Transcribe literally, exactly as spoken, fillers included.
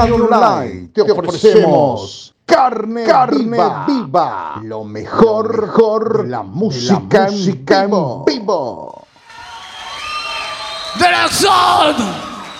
Radio Online te ofrecemos carne, carne viva, viva, lo mejor, mejor de la música, la música en vivo. ¡De la zona!